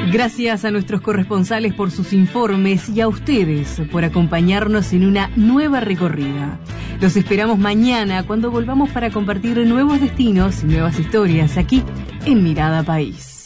Gracias a nuestros corresponsales por sus informes y a ustedes por acompañarnos en una nueva recorrida. Los esperamos mañana cuando volvamos para compartir nuevos destinos y nuevas historias aquí en Mirada País.